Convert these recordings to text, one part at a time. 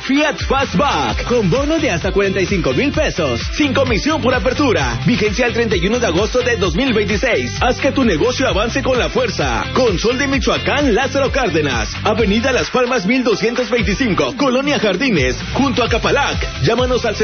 Fiat Fastback, con bono de hasta 45,000 pesos, sin comisión por apertura. Vigencia el 31 de agosto de 2026. Haz que tu negocio avance con la fuerza. Con Sol de Michoacán, Lázaro Cárdenas, Avenida Las Palmas 1225, Colonia Jardines, junto a Capalac. Llámanos al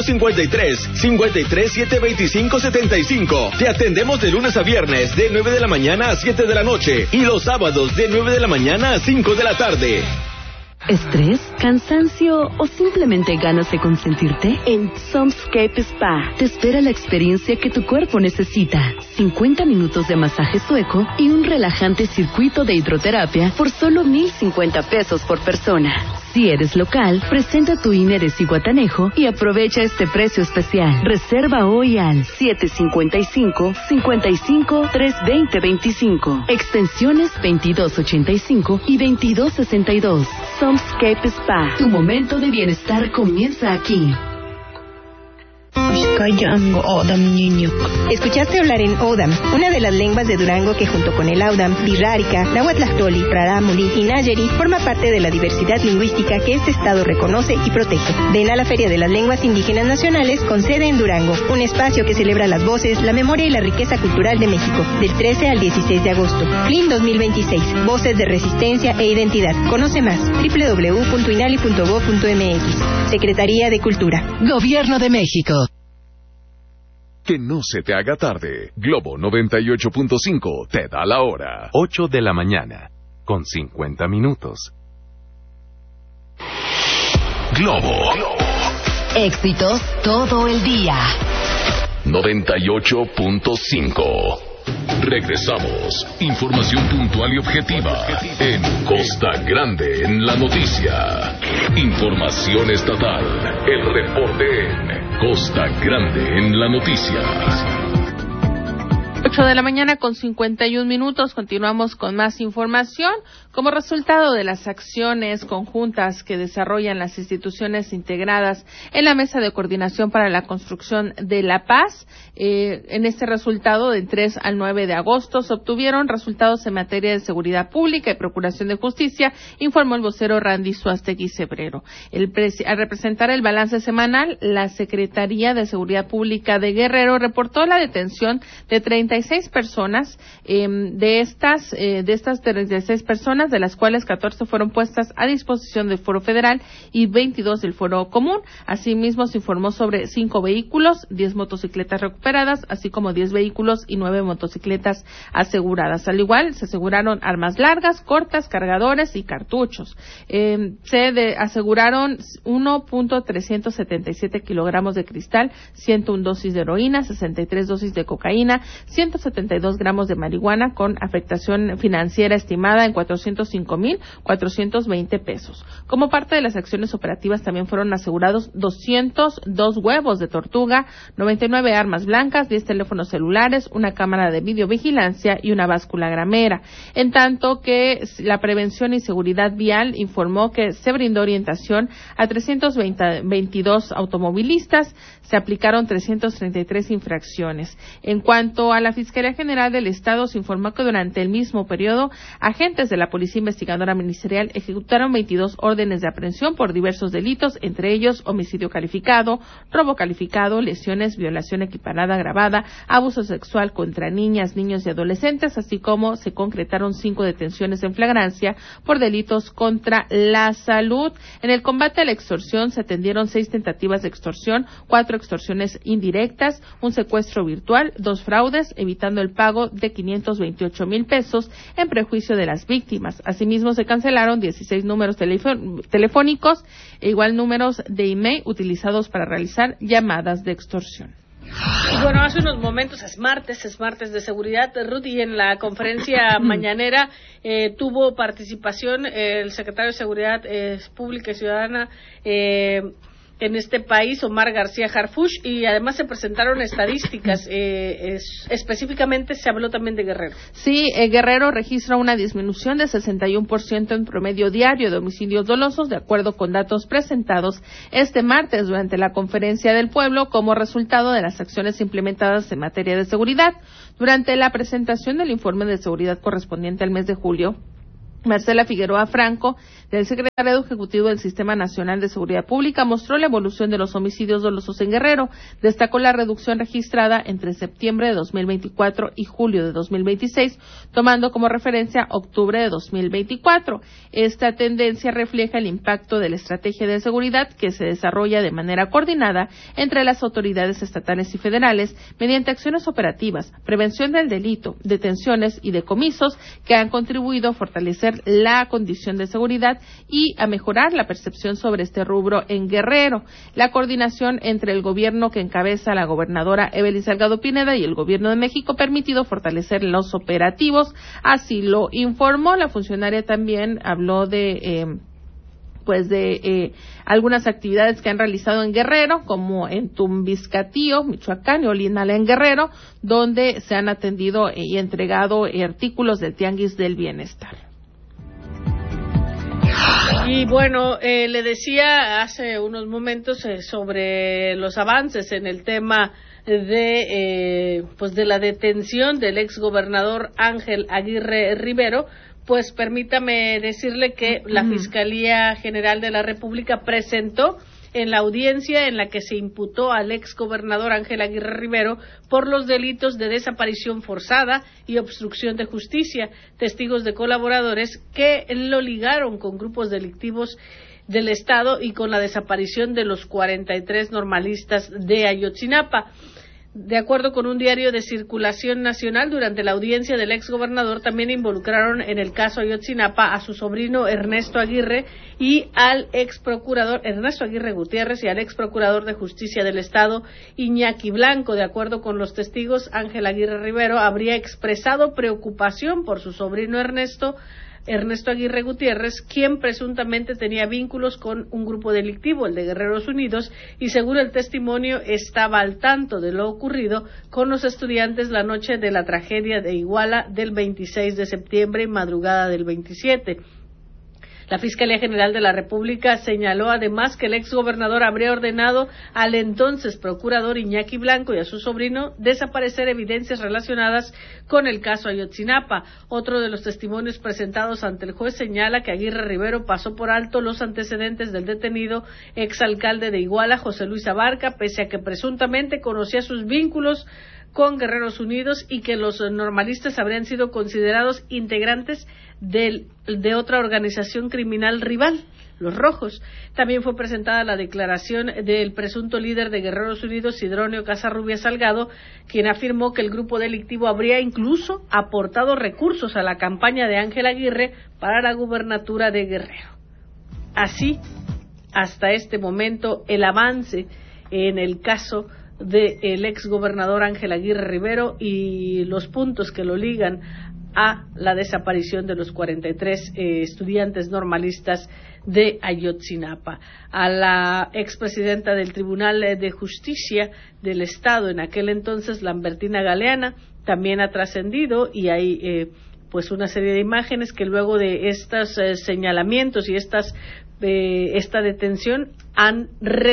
753-725-75. Te atendemos de lunes a viernes, de 9 de la mañana a 7 de la noche, y los sábados de 9 de la mañana a 5 de la tarde. ¿Estrés? ¿Cansancio? ¿O simplemente ganas de consentirte? En Somscape Spa te espera la experiencia que tu cuerpo necesita. 50 minutos de masaje sueco y un relajante circuito de hidroterapia por solo 1,050 pesos por persona. Si eres local, presenta tu INE de Zihuatanejo y aprovecha este precio especial. Reserva hoy al 755-55-320-25. Extensiones 2285 y 2262. Somscape Spa. Tu momento de bienestar comienza aquí. Escuchaste hablar en Odam, una de las lenguas de Durango que junto con el Audam, Birrárica, Nahuatlahtoli, Rarámuri y Nayeri forma parte de la diversidad lingüística que este estado reconoce y protege. Ven a la Feria de las Lenguas Indígenas Nacionales con sede en Durango, un espacio que celebra las voces, la memoria y la riqueza cultural de México, del 13 al 16 de agosto. FLIN 2026, Voces de Resistencia e Identidad. Conoce más, www.inali.gov.mx. Secretaría de Cultura. Gobierno de México. Que no se te haga tarde. Globo 98.5 te da la hora. 8 de la mañana, con 50 minutos. Globo. Éxitos todo el día. 98.5. Regresamos. Información puntual y objetiva en Costa Grande en la noticia. Información estatal. El reporte en Costa Grande en la noticia. 8 de la mañana con 51 minutos. Continuamos con más información. Como resultado de las acciones conjuntas que desarrollan las instituciones integradas en la Mesa de Coordinación para la Construcción de la Paz, en este resultado del 3 al 9 de agosto se obtuvieron resultados en materia de seguridad pública y procuración de justicia, informó el vocero Randy Suástegui Cebrero. Al representar el balance semanal, la Secretaría de Seguridad Pública de Guerrero reportó la detención de 36 personas, de estas 36 personas, de las cuales 14 fueron puestas a disposición del Foro Federal y 22 del Foro Común. Asimismo, se informó sobre 5 vehículos, 10 motocicletas recuperadas, así como 10 vehículos y 9 motocicletas aseguradas. Al igual, se aseguraron armas largas, cortas, cargadores y cartuchos. Se aseguraron 1.377 kilogramos de cristal, 101 dosis de heroína, 63 dosis de cocaína, 172 gramos de marihuana con afectación financiera estimada en 405,420 pesos. Como parte de las acciones operativas también fueron asegurados 202 huevos de tortuga, 99 armas blancas, 10 teléfonos celulares, una cámara de videovigilancia y una báscula gramera. En tanto que la Prevención y Seguridad Vial informó que se brindó orientación a 322 automovilistas, se aplicaron 333 infracciones. En cuanto a la Fiscalía General del Estado, se informó que durante el mismo periodo, agentes de la Policía Investigadora Ministerial ejecutaron 22 órdenes de aprehensión por diversos delitos, entre ellos homicidio calificado, robo calificado, lesiones, violación equiparada agravada, abuso sexual contra niñas, niños y adolescentes, así como se concretaron 5 detenciones en flagrancia por delitos contra la salud. En el combate a la extorsión se atendieron 6 tentativas de extorsión, 4 extorsiones indirectas, un secuestro virtual, 2 fraudes, evitando el pago de 528,000 pesos en prejuicio de las víctimas. Asimismo, se cancelaron 16 números telefónicos e igual números de email utilizados para realizar llamadas de extorsión. Y bueno, hace unos momentos es martes de seguridad, Ruth, y en la conferencia mañanera tuvo participación el secretario de Seguridad Pública y Ciudadana en este país, Omar García Harfuch, y además se presentaron estadísticas, específicamente se habló también de Guerrero. Sí, Guerrero registra una disminución de 61% en promedio diario de homicidios dolosos, de acuerdo con datos presentados este martes durante la Conferencia del Pueblo como resultado de las acciones implementadas en materia de seguridad. Durante la presentación del informe de seguridad correspondiente al mes de julio, Marcela Figueroa Franco, del Secretariado Ejecutivo del Sistema Nacional de Seguridad Pública, mostró la evolución de los homicidios dolosos en Guerrero. Destacó la reducción registrada entre septiembre de 2024 y julio de 2026, tomando como referencia octubre de 2024. Esta tendencia refleja el impacto de la estrategia de seguridad que se desarrolla de manera coordinada entre las autoridades estatales y federales mediante acciones operativas, prevención del delito, detenciones y decomisos que han contribuido a fortalecer la condición de seguridad y a mejorar la percepción sobre este rubro en Guerrero. La coordinación entre el gobierno que encabeza la gobernadora Evelyn Salgado Pineda y el gobierno de México ha permitido fortalecer los operativos, así lo informó. La funcionaria también habló de algunas actividades que han realizado en Guerrero, como en Tumbiscatío, Michoacán, y Olinala en Guerrero, donde se han atendido y entregado artículos del Tianguis del Bienestar. Y bueno, le decía hace unos momentos sobre los avances en el tema de la detención del exgobernador Ángel Aguirre Rivero. Pues permítame decirle que la Fiscalía General de la República presentó en la audiencia en la que se imputó al exgobernador Ángel Aguirre Rivero por los delitos de desaparición forzada y obstrucción de justicia, testigos de colaboradores que lo ligaron con grupos delictivos del Estado y con la desaparición de los 43 normalistas de Ayotzinapa. De acuerdo con un diario de circulación nacional, durante la audiencia del exgobernador también involucraron en el caso Ayotzinapa a su sobrino Ernesto Aguirre y al exprocurador Ernesto Aguirre Gutiérrez y al exprocurador de Justicia del Estado Iñaki Blanco. De acuerdo con los testigos, Ángel Aguirre Rivero habría expresado preocupación por su sobrino Ernesto Aguirre Gutiérrez, quien presuntamente tenía vínculos con un grupo delictivo, el de Guerreros Unidos, y según el testimonio estaba al tanto de lo ocurrido con los estudiantes la noche de la tragedia de Iguala del 26 de septiembre y madrugada del 27. La Fiscalía General de la República señaló además que el exgobernador habría ordenado al entonces procurador Iñaki Blanco y a su sobrino desaparecer evidencias relacionadas con el caso Ayotzinapa. Otro de los testimonios presentados ante el juez señala que Aguirre Rivero pasó por alto los antecedentes del detenido exalcalde de Iguala, José Luis Abarca, pese a que presuntamente conocía sus vínculos con Guerreros Unidos y que los normalistas habrían sido considerados integrantes de otra organización criminal rival, los Rojos. También fue presentada la declaración del presunto líder de Guerreros Unidos, Sidronio Casarrubia Salgado, quien afirmó que el grupo delictivo habría incluso aportado recursos a la campaña de Ángel Aguirre para la gubernatura de Guerrero. Así, hasta este momento, el avance en el caso del exgobernador Ángel Aguirre Rivero y los puntos que lo ligan a la desaparición de los 43 estudiantes normalistas de Ayotzinapa. A la expresidenta del Tribunal de Justicia del Estado, en aquel entonces, Lambertina Galeana, también ha trascendido y hay una serie de imágenes que luego de estos señalamientos y esta detención han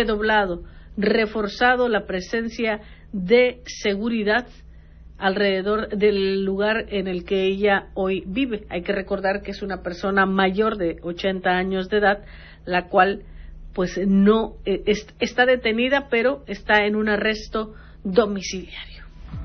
reforzado la presencia de seguridad alrededor del lugar en el que ella hoy vive. Hay que recordar que es una persona mayor de 80 años de edad, la cual no está detenida, pero está en un arresto domiciliario.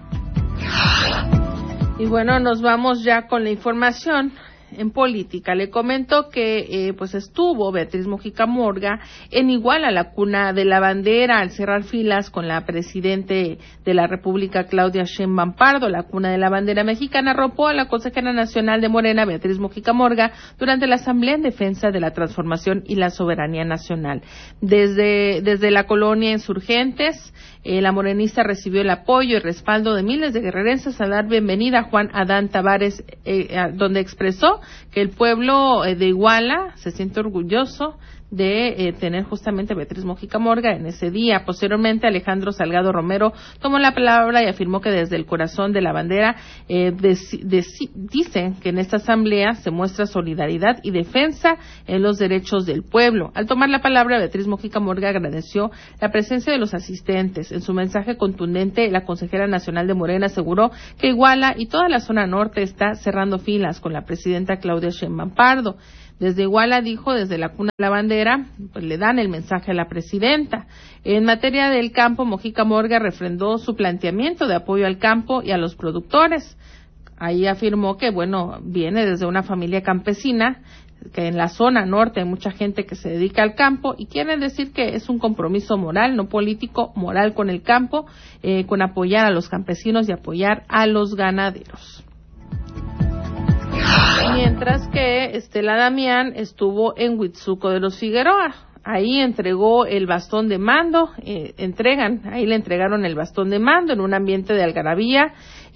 Y bueno, nos vamos ya con la información en política. Le comento que estuvo Beatriz Mujica Murga en Iguala, la cuna de la bandera, al cerrar filas con la presidente de la República, Claudia Sheinbaum Pardo. La cuna de la bandera mexicana arropó a la consejera nacional de Morena, Beatriz Mujica Murga, durante la Asamblea en Defensa de la Transformación y la Soberanía Nacional. Desde la colonia Insurgentes, la morenista recibió el apoyo y respaldo de miles de guerrerenses a dar bienvenida a Juan Adán Tavares, donde expresó que el pueblo de Iguala se siente orgulloso de tener justamente a Beatriz Mojica Morga en ese día. Posteriormente, Alejandro Salgado Romero tomó la palabra y afirmó que desde el corazón de la bandera dicen que en esta asamblea se muestra solidaridad y defensa en los derechos del pueblo. Al tomar la palabra, Beatriz Mojica Morga agradeció la presencia de los asistentes. En su mensaje contundente, la consejera nacional de Morena aseguró que Iguala y toda la zona norte está cerrando filas con la presidenta Claudia Sheinbaum Pardo. Desde Iguala, dijo, desde la cuna de la bandera, pues le dan el mensaje a la presidenta. En materia del campo, Mojica Morga refrendó su planteamiento de apoyo al campo y a los productores. Ahí afirmó que, viene desde una familia campesina, que en la zona norte hay mucha gente que se dedica al campo y quiere decir que es un compromiso moral, no político, moral con el campo, con apoyar a los campesinos y apoyar a los ganaderos. Mientras que Estela Damián estuvo en Huitzuco de los Figueroa. Ahí entregó el bastón de mando, le entregaron el bastón de mando en un ambiente de algarabía.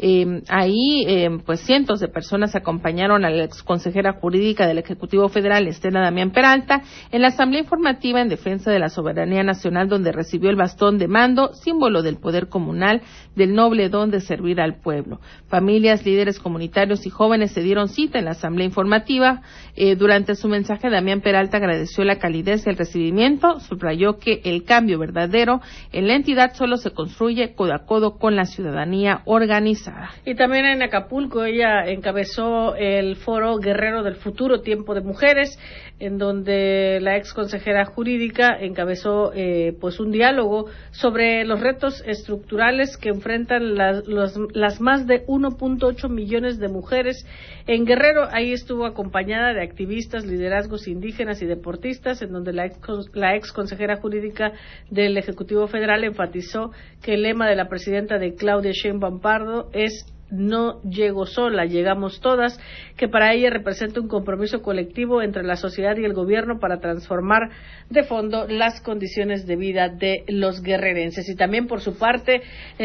Pues cientos de personas acompañaron a la exconsejera jurídica del Ejecutivo Federal, Estela Damián Peralta, en la asamblea informativa en defensa de la soberanía nacional, donde recibió el bastón de mando, símbolo del poder comunal, del noble don de servir al pueblo. Familias, líderes comunitarios y jóvenes se dieron cita en la asamblea informativa. Durante su mensaje, Damián Peralta agradeció la calidez y el recibimiento, subrayó que el cambio verdadero en la entidad solo se construye codo a codo con la ciudadanía organizada. Y también en Acapulco ella encabezó el foro Guerrero del Futuro, Tiempo de Mujeres, en donde la ex consejera jurídica encabezó pues un diálogo sobre los retos estructurales que enfrentan las más de 1.8 millones de mujeres en Guerrero. Ahí estuvo acompañada de activistas, liderazgos indígenas y deportistas, en donde la ex consejera jurídica del Ejecutivo Federal enfatizó que el lema de la presidenta de Claudia Sheinbaum Pardo es "No llego sola, llegamos todas", que para ella representa un compromiso colectivo entre la sociedad y el gobierno para transformar de fondo las condiciones de vida de los guerrerenses. Y también, por su parte,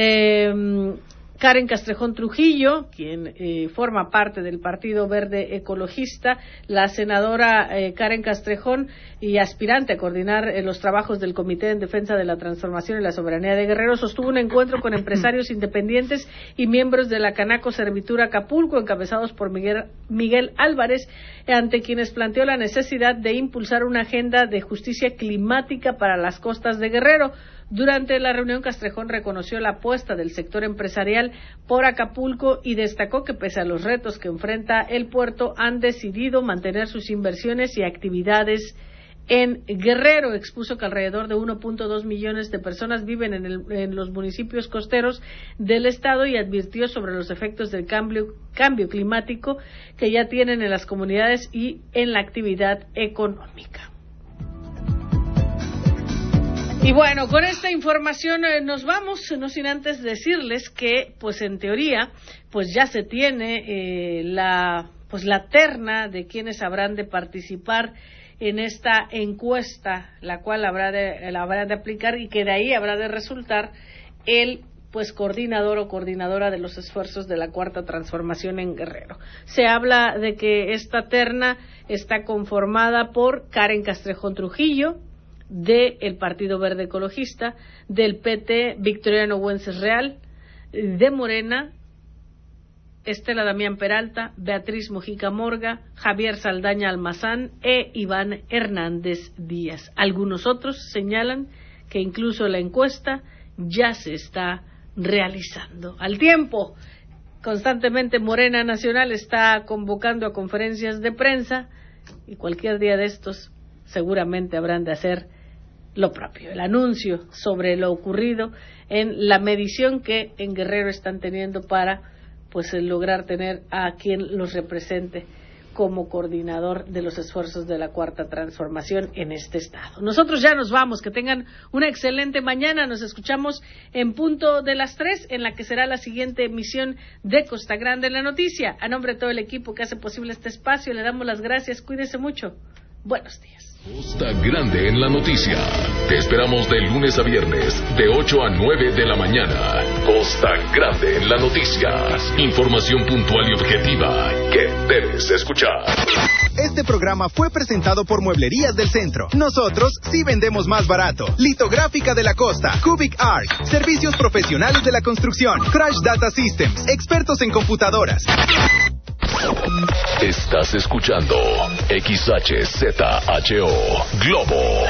Karen Castrejón Trujillo, quien forma parte del Partido Verde Ecologista, la senadora Karen Castrejón, y aspirante a coordinar los trabajos del Comité en Defensa de la Transformación y la Soberanía de Guerrero, sostuvo un encuentro con empresarios independientes y miembros de la Canaco Servitura Acapulco, encabezados por Miguel Álvarez, ante quienes planteó la necesidad de impulsar una agenda de justicia climática para las costas de Guerrero. Durante la reunión, Castrejón reconoció la apuesta del sector empresarial por Acapulco y destacó que, pese a los retos que enfrenta el puerto, han decidido mantener sus inversiones y actividades en Guerrero. Expuso que alrededor de 1.2 millones de personas viven en los municipios costeros del estado y advirtió sobre los efectos del cambio climático que ya tienen en las comunidades y en la actividad económica. Y bueno, con esta información nos vamos, no sin antes decirles que, pues en teoría, pues ya se tiene la terna de quienes habrán de participar en esta encuesta, la cual habrá de aplicar, y que de ahí habrá de resultar el coordinador o coordinadora de los esfuerzos de la Cuarta Transformación en Guerrero. Se habla de que esta terna está conformada por Karen Castrejón Trujillo, del Partido Verde Ecologista, del PT Victoriano Güences Real, de Morena, Estela Damián Peralta, Beatriz Mojica Morga, Javier Saldaña Almazán e Iván Hernández Díaz. Algunos otros señalan que incluso la encuesta ya se está realizando. Al tiempo, constantemente Morena Nacional está convocando a conferencias de prensa y cualquier día de estos seguramente habrán de hacer lo propio, el anuncio sobre lo ocurrido en la medición que en Guerrero están teniendo para lograr tener a quien los represente como coordinador de los esfuerzos de la Cuarta Transformación en este estado. Nosotros ya nos vamos, que tengan una excelente mañana, nos escuchamos en punto de las 3, en la que será la siguiente emisión de Costa Grande en la Noticia. A nombre de todo el equipo que hace posible este espacio, le damos las gracias, cuídese mucho, buenos días. Costa Grande en la Noticia. Te esperamos de lunes a viernes, de 8 a 9 de la mañana. Costa Grande en la noticia. Información puntual y objetiva que debes escuchar. Este programa fue presentado por Mueblerías del Centro. Nosotros sí vendemos más barato. Litográfica de la Costa, Cubic Arc, servicios profesionales de la construcción, Crash Data Systems, expertos en computadoras. Estás escuchando XHZHO Globo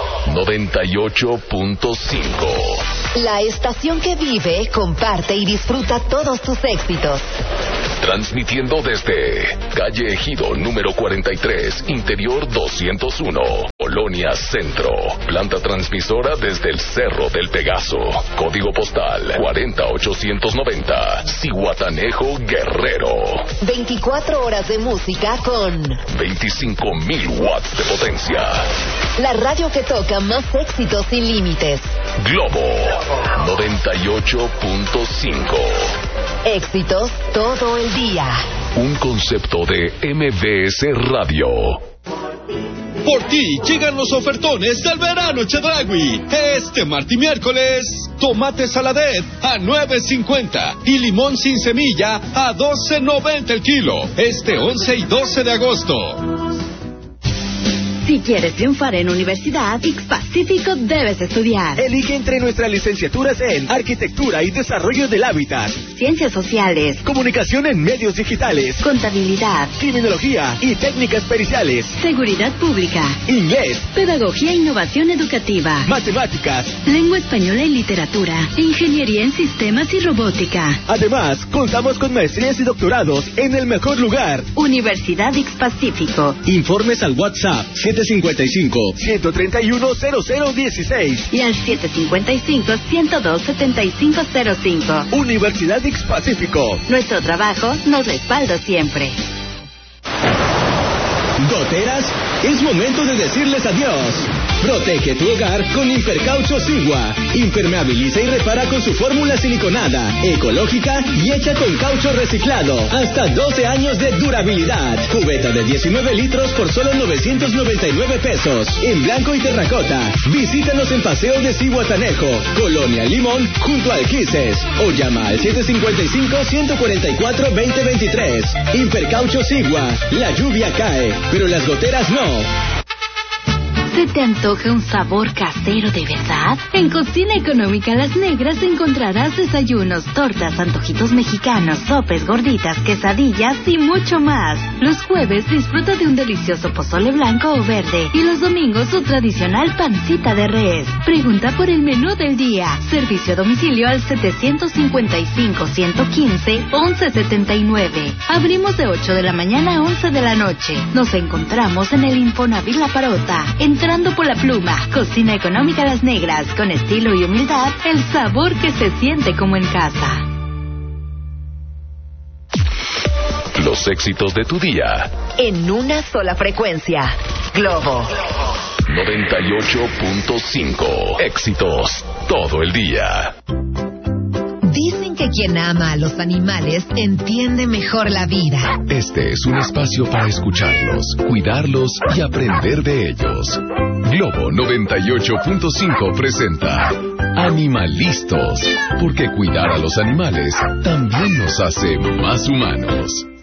98.5. La estación que vive, comparte y disfruta todos tus éxitos. Transmitiendo desde calle Ejido número 43, interior 201, Colonia Centro. Planta transmisora desde el Cerro del Pegaso. Código postal 40890, Zihuatanejo, Guerrero. 24 horas de música con 25,000 watts de potencia. La radio que toca más éxitos sin límites. Globo 98.5. Éxitos todo el día. Un concepto de MBS Radio. Por ti llegan los ofertones del verano Chedraui. Este martes y miércoles, tomate saladet a $9.50 y limón sin semilla a $12.90 el kilo. Este 11 y 12 de agosto. Si quieres triunfar en universidad, X-Pacífico debes estudiar. Elige entre nuestras licenciaturas en Arquitectura y Desarrollo del Hábitat, Ciencias Sociales, Comunicación en Medios Digitales, Contabilidad, Criminología y Técnicas Periciales, Seguridad Pública, Inglés, Pedagogía e Innovación Educativa, Matemáticas, Lengua Española y Literatura, Ingeniería en Sistemas y Robótica. Además, contamos con maestrías y doctorados en el mejor lugar. Universidad X-Pacífico. Informes al WhatsApp 755-131-0016 y al 755-102-7505. Universidad X-Pacífico. Nuestro trabajo nos respalda siempre. Goteras, es momento de decirles adiós. Protege tu hogar con Impercaucho Sigua. Impermeabiliza y repara con su fórmula siliconada, ecológica y hecha con caucho reciclado. Hasta 12 años de durabilidad. Cubeta de 19 litros por solo 999 pesos. En blanco y terracota. Visítanos en Paseo de Zihuatanejo, Colonia Limón, junto al Quises. O llama al 755-144-2023. Impercaucho Sigua. La lluvia cae, pero las goteras no. ¿Se te antoja un sabor casero de verdad? En Cocina Económica Las Negras encontrarás desayunos, tortas, antojitos mexicanos, sopes, gorditas, quesadillas y mucho más. Los jueves disfruta de un delicioso pozole blanco o verde y los domingos su tradicional pancita de res. Pregunta por el menú del día. Servicio a domicilio al 755-115-1179. Abrimos de 8 de la mañana a 11 de la noche. Nos encontramos en el Infonavit La Parota. Entrando por la Pluma. Cocina Económica Las Negras. Con estilo y humildad, el sabor que se siente como en casa. Los éxitos de tu día. En una sola frecuencia. Globo 98.5. Éxitos todo el día. Dicen que quien ama a los animales entiende mejor la vida. Este es un espacio para escucharlos, cuidarlos y aprender de ellos. Globo 98.5 presenta Animalistos, porque cuidar a los animales también nos hace más humanos.